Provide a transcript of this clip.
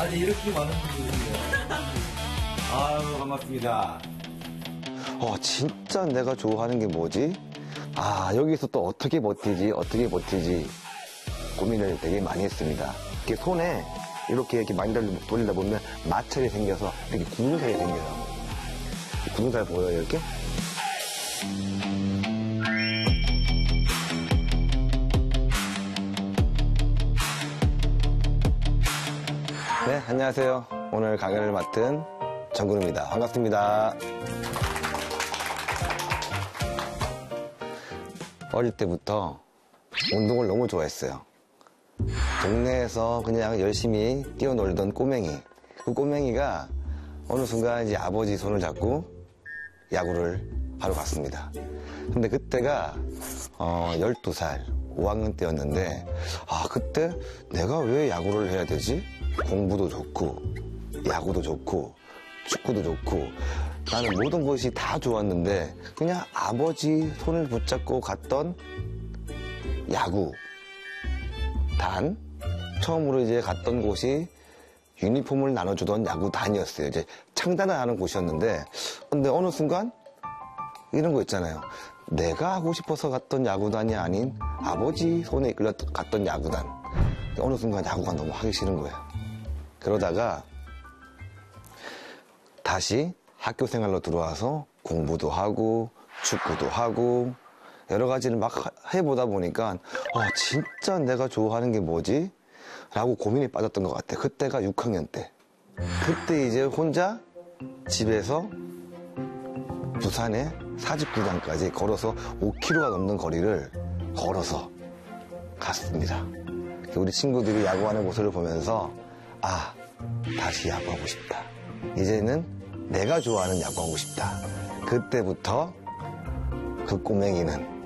아니, 이렇게 많은 분들이요. 아유, 반갑습니다. 진짜 내가 좋아하는 게 뭐지? 여기서 또 어떻게 버티지 고민을 되게 많이 했습니다. 이렇게 손에 이렇게 많이 돌리다 보면 마찰이 생겨서 이렇게 구름살이 생겨요. 구름살 보여요, 이렇게? 네, 안녕하세요. 오늘 강연을 맡은 정근우입니다. 반갑습니다. 어릴 때부터 운동을 너무 좋아했어요. 동네에서 그냥 열심히 뛰어놀던 꼬맹이. 그 꼬맹이가 어느 순간 이제 아버지 손을 잡고 야구를 하러 갔습니다. 근데 그때가 12살, 5학년 때였는데 그때 내가 왜 야구를 해야 되지? 공부도 좋고 야구도 좋고 축구도 좋고 나는 모든 것이 다 좋았는데 그냥 아버지 손을 붙잡고 갔던 야구. 단 처음으로 이제 갔던 곳이 유니폼을 나눠주던 야구단이었어요. 이제 창단을 하는 곳이었는데 근데 어느 순간 이런 거 있잖아요. 내가 하고 싶어서 갔던 야구단이 아닌 아버지 손에 이끌려 갔던 야구단. 어느 순간 야구가 너무 하기 싫은 거예요. 그러다가 다시 학교 생활로 들어와서 공부도 하고 축구도 하고 여러 가지를 막 해보다 보니까 진짜 내가 좋아하는 게 뭐지? 라고 고민에 빠졌던 것 같아요. 그때가 6학년 때. 그때 이제 혼자 집에서 부산의 사직구장까지 걸어서 5km가 넘는 거리를 걸어서 갔습니다. 우리 친구들이 야구하는 모습을 보면서 다시 야구하고 싶다. 이제는 내가 좋아하는 야구하고 싶다. 그때부터 그 꼬맹이는